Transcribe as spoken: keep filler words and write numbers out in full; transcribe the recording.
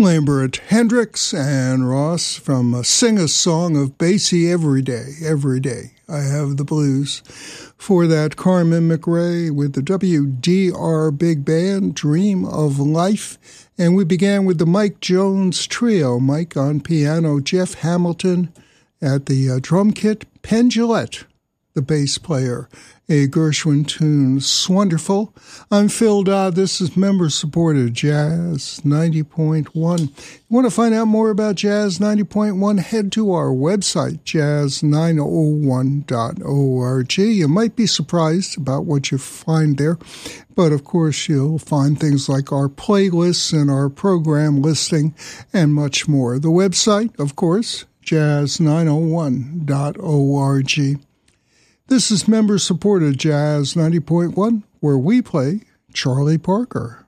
Lambert Hendricks and Ross from uh, Sing a Song of Basie Every Day, Every Day. I Have the Blues. For that, Carmen McRae with the W D R Big Band, Dream of Life. And we began with the Mike Jones Trio, Mike on piano, Jeff Hamilton at the uh, drum kit, Penn Jillette, the bass player. A Gershwin tune, Swonderful. I'm Phil Dodd. This is member-supported Jazz ninety point one. You want to find out more about Jazz ninety point one? Head to our website, jazz nine oh one dot org. You might be surprised about what you find there, but of course you'll find things like our playlists and our program listing and much more. The website, of course, jazz nine oh one dot org. This is member-supported Jazz ninety point one, where we play Charlie Parker.